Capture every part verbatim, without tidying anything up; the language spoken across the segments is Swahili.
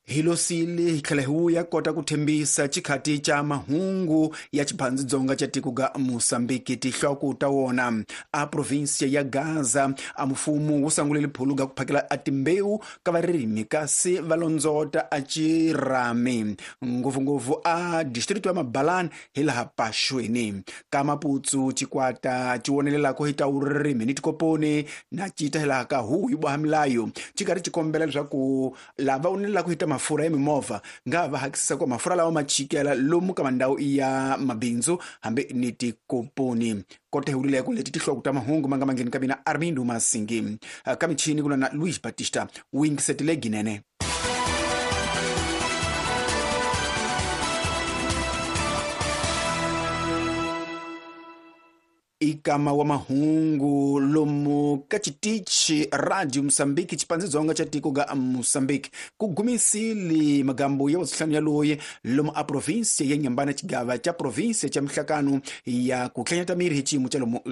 hilosili hikhalehuya kota kuthembisa chikhati cha mahungu ya chiphandzidzonga cha tiko ga Musambiki tihloko ta wona a provinsia ya Gaza a mufumu wu sangulele phuluga ku phakela a timbewu ka varirimi kasi valondzota a chirami ngopfungopfu a distrito ya Mabalani hi laha Paxweni ka Maputsu chikwata chiwonelelako hi ta uririmi ni tikoponi na chita hi laha ka hu hi boha milayo chikari chikombela leswaku lava wonelelako hi ta mafurha ya mimovha nga va hakisisa ku mafurha lawa machikela lomu ka mandhawu ya mabindzu hambi ni tikoponi kota hi hulile ku leti tihloko ta mahungu manga mangeni ka mina Armindo Masingi ka michini kuna na Luis Batista wingisetile ginene. Ikama wa mahungu lomu kachitichi Radio Msambiki chipandzidzonga cha tiko ga Msambiki kugumisili magambo ya wasihlanu ya loye lomu a provinsia ya Nyambana chigava cha provinsia cha mihlakano ya kuhlanyata miri hi chimu cha lomu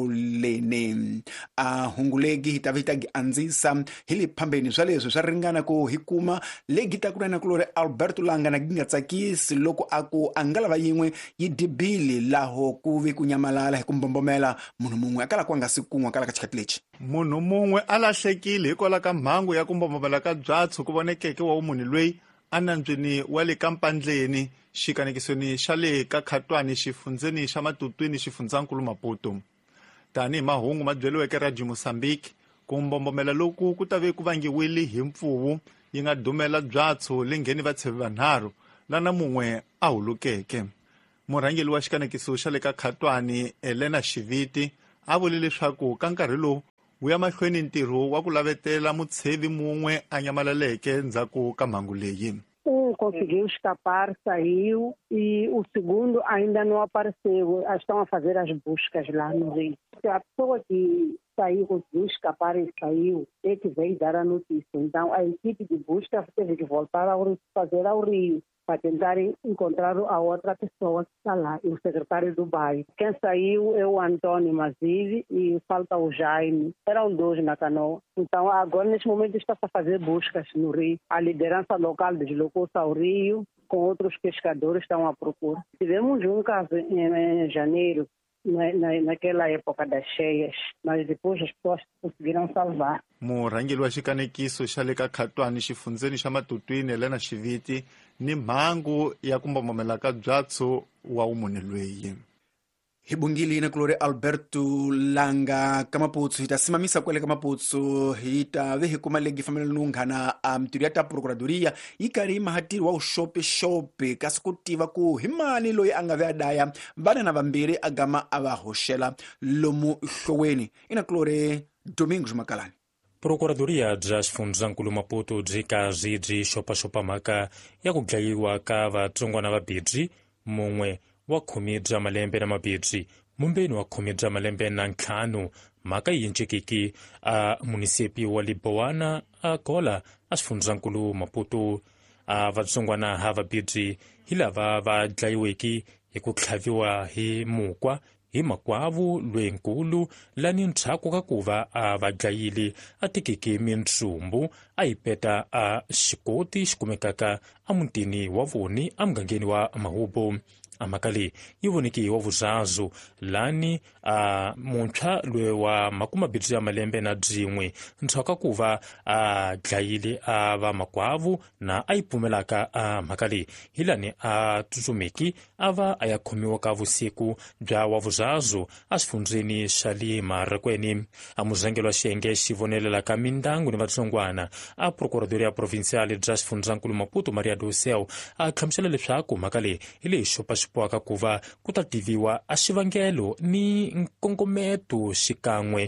zwikolene a hungulegi hitavitagi anzisa hili phambeni zwa leswi swa ringana ku hikuma legi ta kunana kulore Alberto Langa na gingatsakisi loko aku angalava yin'we yi dibili laho kuvi kunyamalala hi kumbo mbomela munhu mungwe akala kwanga sikun'we akala ka chikhati lexi munhu mungwe alahlekile hikwala ka mhangu ya ku mbombomela ka byatso ku vonekeke wa munhu loyi a nantswini wa le ka Mpandleni xikanekisweni xa le ka Khatwani xifundzeni xa Matutwini xifundzakulu Maputo tani mahungu ma byeliweke Radio Mosambiki ku mbombomela loku ku ta ve ku vangiwile hi mpfuvu yi nga dumela byatso lengeni vatshevi vanharhu lana mungwe a hulukeke murhangeli wa xikanekiso xa le ka Khatwani Elena Xiviti a vule leswaku ka nkarhi lowu wu ya mahlweni ntirho wa ku lavetela mutshevi mumwe a nyamalaleke ndzhaku ka mhangu leyi. Um conseguiu escapar, saiu e o segundo ainda não apareceu. Estão a fazer as buscas lá no Rio. A pessoa que saiu, conseguiu escapar e saiu, é que veio dar a notícia. Então a equipe de busca teve que voltar a fazer ao Rio para tentar encontrar a outra pessoa que está lá, o secretário do bairro. Quem saiu é o Antônio Mazili e falta o Jaime. Eram dois na canoa. Então, agora, neste momento, está-se a fazer buscas no Rio. A liderança local deslocou-se ao Rio, com outros pescadores estão à procura. Tivemos um caso em, em janeiro, Na, na, naquela época das cheias, mas depois as pessoas conseguiram salvar. Murhangeli wa xikanekiso xa le ka Khatwani xifundzeni xa Matutwini Elena Xiviti ni mhangu ya ku mbombomela ka byatso wa umune lweyi. Hibungili na kulore Alberto Langa ka Maputsu hita simamisa kwele ka Maputsu hita vehi kuma legi famela nungana mtiri yata procuradoria ikari mahatiri wa ushope shope kasikutiva ku himani loyi anga vea daya vana na vambiri agama ava hoshela lomu showeni ina kulore Domingos Makalani. Procuradoria bya xifundzakulu Maputo byi kazi byi xopaxopa mhaka ya ku dlayiwa ka vatsongwana va bidzi mumwe wa khumi bya malembe na mabidzi mumbeni wa khumi bya malembe na ntlhanu mhaka yi ncekiki a munisipi wa Libowana a gola a xifundzakulu Maputo a vatsongwana ha vabidzi hi lava va dlayiweki hi ku tlhaviwa hi mukwa hi makwavu lwenkulu lani ntshaku ka ku va a va dlayile a tikiki mintsumbu a yi peta a xikoti xi kumekaka a mutini wa voni a mugangeni wa Mahubo amhaka leyi yi voneke wa vuzazu lani a muntshwa loyi wa makumabidzi ya malembe na byin'we ntshaku ku va a dlayile a va makwavu na a yi pfumelaka a mhaka leyi hi lani a tsutsumeki a va a ya khomiwa ka vusiku bya wa vuzazu a xifundzeni xa le Marekweni a murhangeli wa xiyenge xi vonelelaka mindyangu ni vatsongwana a procuradoria provinciale bya xifundzakulu Maputo Maria do Céu a tlhlamusela leswaku mhaka leyi hi leyi xopaxopiwaka ku va ku ta tiviwa a xivangelo ni nkongometo xikan'we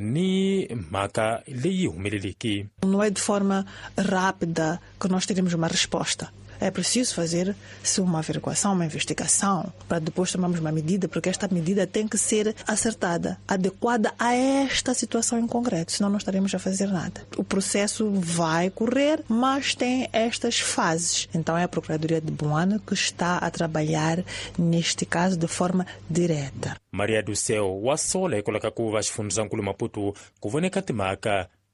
ni mhaka leyi humeleleki. Não é de forma rápida que nós teremos uma resposta. É preciso fazer-se uma averiguação, uma investigação, para depois tomarmos uma medida, porque esta medida tem que ser acertada, adequada a esta situação em concreto, senão não estaremos a fazer nada. O processo vai correr, mas tem estas fases. Então é a Procuradoria de Boana que está a trabalhar neste caso de forma direta. Maria do Céu wasola hikwalaho ka ku va xifundzakulu Maputo ku voneka timhaka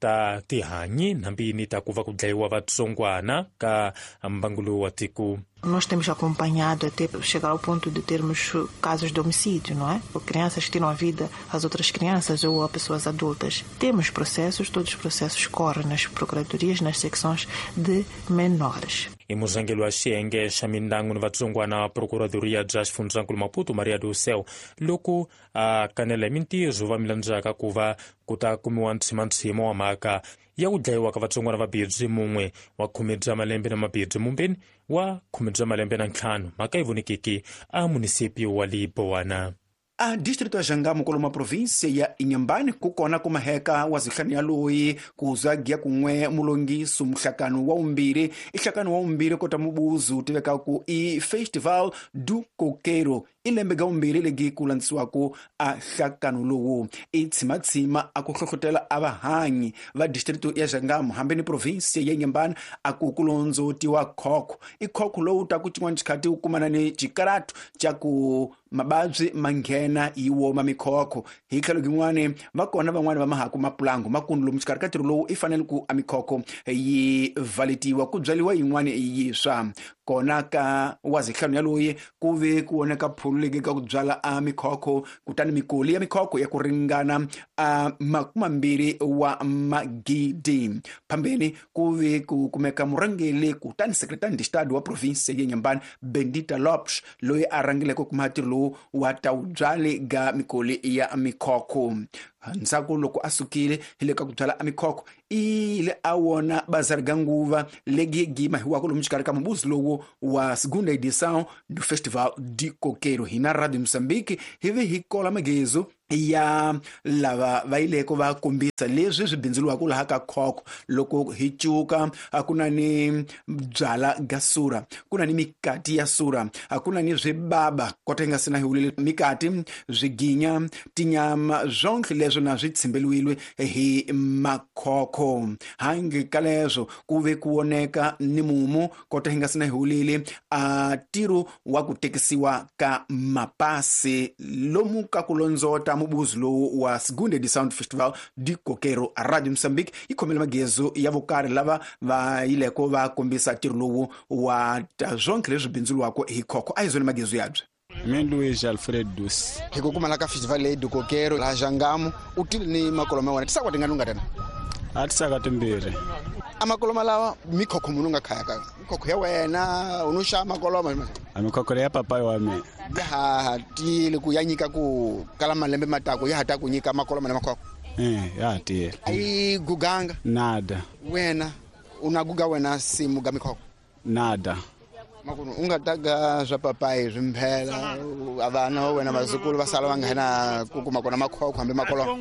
ta tihanyi nambini ta kuva ku dlayiwa vatsongwana ka mbangulo wa tiko. Nós temos acompanhado até chegar ao ponto de termos casos de homicídio, não é? Crianças que tiram a vida às outras crianças ou a pessoas adultas. Temos processos, todos os processos correm nas procuradorias, nas secções de menores. I muzangelo wa xiyenge xa mindyangu ni vatsongwana procuradoria bya xifundzakulu Maputo Maria do Céu loko a kanela mintirho va milandzaka ku va ku ta kumiwa ntshimantshimo wa mhaka ya ku dlayiwa ka vatsongwana vabirhi mun'we wa khume bya malembe na mabirhi mumbeni wa khume bya malembe na ntlhanu mhaka yi vonekeke a munisipio wa Libowana. A distrito ya Jangamo koloma provinsia ya Inhambane kukona kumaheka wa zihlani ya loyi kuzagia kumwe mulongiso mhlakano wa umbiri ihlakano wa umbiri kota mubuzu tiveka ku i Festival do Coqueiro ilembe ga umbiri legi kulandzisiwako a hlakano lowu itsimatsima akuhlohlotela avahanyi va distrito ya Jangamo hambe ni provinsia ya Inhambane akukulonzotiwa khokho ikhokho lowu ta ku cin'wana xikhati u kumana ni cikaratu ca ku mababyi manghena iwo mamikhokho hi tlhelo gin'wani va kona van'wani va mahaku mapulango makunu lomu xikarhi ka tirho lowu i fanele ku a mikhokho yi valetiwa ku byaliwa yin'wani yiswa kona ka wa zihlanu ya loyi ku ve ku oneka phulu legi ka ku byala a mikhokho kutani mikoli ya mikhokho ya ku ringana a makumambiri wa magidi phambeni ku ve ku kumeka murangeli kutani secretary d'Estado wa province ya Inhambane Bendita Lopes loyi a rangileke ku matirho wa tawubyale ga mikoli ya mikhokho ntsako loko asukile hile ka ku byala a mikhokho ile awona bazari ga nguva legi gima hiwako lomu xikarhi ka mubuzi lowu wa segunda edição do Festival de Coqueiro. Hina Radio Moçambique hivi hi kola magezo ya lava va yileko va kombisa leswi swi bindziliwaka laha ka khokho loko hi cuka kuna ni byala ga sura kuna ni mikati ya sura kuna ni zwibaba kota hinga sina hiwulile mikati zwiginya tinyama zonke leswo na swi tsimbeliwile hi makhokho hangi ka leswo ku ve ku oneka ni mumu kota hinga sina hiwulile a tiro wa ku tekisiwa ka mapasi lomu ka kulonzota mubuzi lowu wa segunda edição do Festival de Coqueiro. A Radio Moçambique ikhomela magezo ya vukari lava va yileko va kombisa tiro lowu wa ta zonke leswi bindziliwako hi khokho a hi zoni magezo yabye. Min Luiz Alfredo Dus. Hiko kuma laka Festival de Coqueiro la Jangamo utile ni makoloma wana tisakwa tingalunga tena atisaka timbiri amakoloma lawa mikhokho mununga khaya ka mikhokho ya wena unusha makoloma amikhokho ya papa wa me ha tile ku yanyika ku kala malembe matako ya hata kunyika makoloma na makhokho eh ya tile ai guganga nada wena unaguga wena simu ga mikhokho nada makunu ungataga zwa papai zvimphela avana wena vazukulu vasala vangena kukuma kona makhokho hambe makolo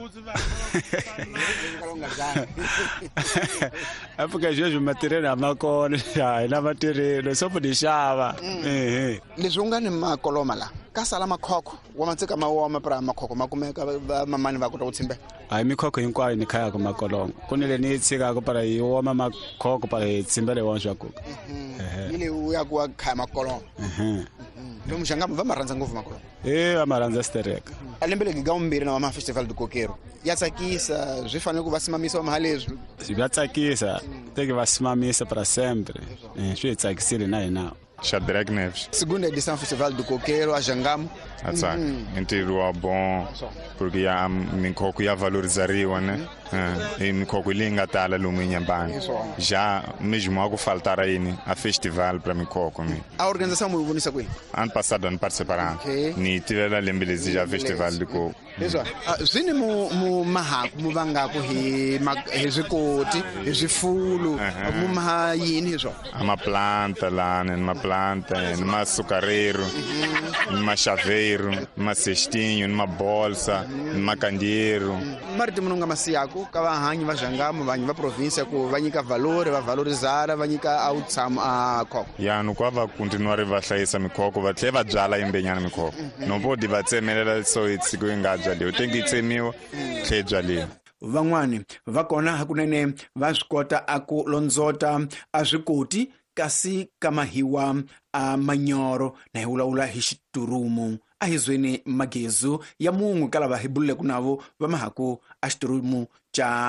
apuka jeju material makolo ya ina material sopo dishava eh leswi unga ni makoloma la kasala makhokho wa matsika mawoma pra makhokho makumeka mamani va kota ku tshimbe ai mikhokho hinkwayo ni khaya ku makolongo kunile ni tshika ku para yiwoma makhokho para tsimbele wonjwa ku eh ile uya ku khaya makolongo eh lo mshangamo va maranza ngovu makolongo eh amaranza stereka alembele ga umbiri na ma Festival de Coqueiro yatsakisa zvifanele ku vasimamisa wa mahalezwi swiyatsakisa teke vasimamisa para sempre eh swi tsakisile na ina Shadrack Neves. Segunda edição Festival do Coqueiro a Jangamo. Atsak. Ntirho wa bom porque ya mikhokho ya valorizariwa né. Eh, mikhokho leyi nga tala lomu Inhambane. Já mesmo a ku faltara yini a festival para mikhokho mi. A organização mu vonisa kwini? Ano passado ano participaram. Ni tivela lembelezi ya festival de ko. Leswa. Zwini mu mu mahaku mu vangako hi hi zwikoti, hi zwifulu, mu maha yini hiswo? Ama planta lá, né, uma planta, numa açucareiro, numa chaveiro, numa cestinho, numa bolsa, numa candeeiro. Mariti mununga masiyako ka vahanyi va Jangamo vanyi va província ku vanyika valori va valorizara vanyika outsamu a khokho. Ya no kwa va continuar va hlayisa mikhokho va tlhe va byala imbenyana mikhokho. No podi va tsemelela so itsiko ingadya leyo tengi tsemiwa tlhe byaliwa. Van'wani va kona hakunene va swi kota a ku londzota a swikoti kasi kamahiwa a manyoro na hiwulawula hi xiturumu a hi zwini magezu ya mungu ka lava hi bulleku navo va mahaku a xiturumu ca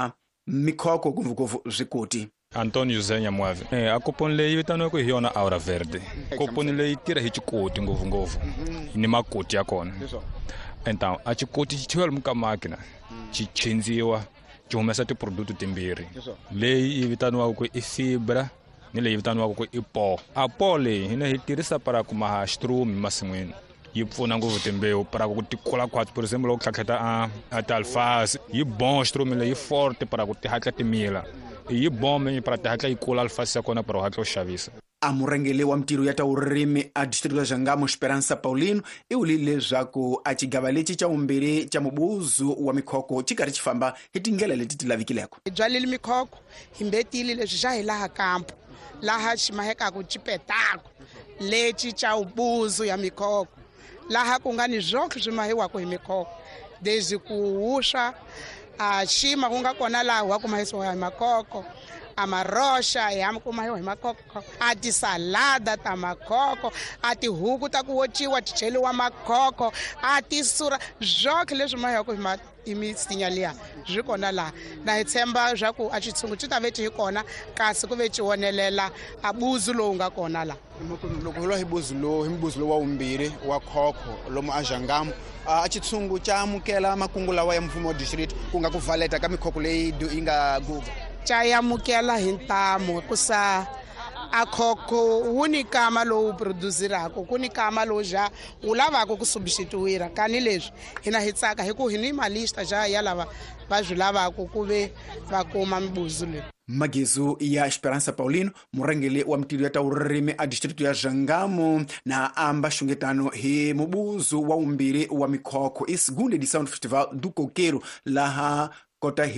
mikhoko kumvukovu zvikoti. Antônio José Nyamuave. É, a cupom leyi vitaniwaka hi yona Aura Verde. Cupom leyi tirha hi chikoti ngopfungopfu. Ni makoti ya kona. Então, a chikoti xi cheriwa lomu ka makina. Xi chendziwa, xi humesa tiproduto timbirhi. Leyi vitaniwaka ku i fibra, ni leyi vitaniwaka ku i po. A po leyi hina hi tirhisa para ku maha xitrum masin'wini. Yi pfuna ngopfu timbewu para ku ti kula kwati, por exemplo loko tlhatlheta a a tialfasi yi bon xitrum leyi forte para ku ti hatla timila. Yi bom para ti hatla yi kula alfasi ya kona para u hatla u xavisa. A murhangeli wa mintirho ya ta vurimi a distrito ya Jangamo Esperança Paulino i vulile leswaku a chigava lexi cha vumbirhi cha mubuzu wa mikhoko xi karhi xi famba hi tindlela leti ti lavikileko. Hi byalile mikhoko hi mbetile leswi xa hi laha kampo laha xi mahekaku xipetako lexi cha ubuzu ya mikhoko laha ku nga ni zwonkhe swi mahiwaku hi mikhoko desde ku wuswa a xima ku nga kona laha wa ku mahisiwa hi makoko a marosha ya makumahiwa hi makoko a tisalada ta makoko a tihuku ta ku wociwa ti cheliwa makoko a tisura zwonkhe leswi mahiwaku hi misinya liya byi kona laha na hi tshemba swa ku a xitshungu xi ta ve xi hi kona kasi ku ve xi wonelela a buzu lowu nga kona laha. Loko hi buzu lowu hi mbuzu lowu wa vumbirhi wa khoko lomu a Jangamo a xitshungu xa amukela makungu lawa ya mfumo wa district ku nga ku valeta ka mikhoko leyi yi nga guga. Cha yamukela hi ntamu kusa a khoko wu ni kama lowu produceraka ku ni kama lowu ja wu lavaka ku substituira kani leswi hina hi tsaka hi ku hi ni malista ja ya lava va swi lavaka ku ve va kuma mibuzu leyi. Magezu ya Esperança Paulino murhangeli wa mintirho ya ta vurimi a distrito ya Jangamo na amba xungetano hi mubuzu wa vumbirhi wa mikhoko i segunda edição do Festival do Coqueiro laha kota hi